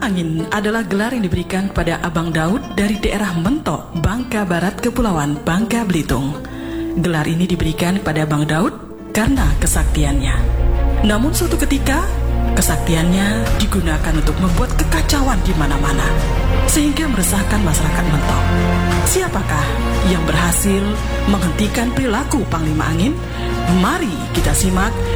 Angin adalah gelar yang diberikan kepada Abang Daud dari daerah Mentok, Bangka Barat, Kepulauan Bangka Belitung. Gelar ini diberikan kepada Abang Daud karena kesaktiannya. Namun suatu ketika, kesaktiannya digunakan untuk membuat kekacauan di mana-mana, sehingga meresahkan masyarakat Mentok. Siapakah yang berhasil menghentikan perilaku Panglima Angin? Mari kita simak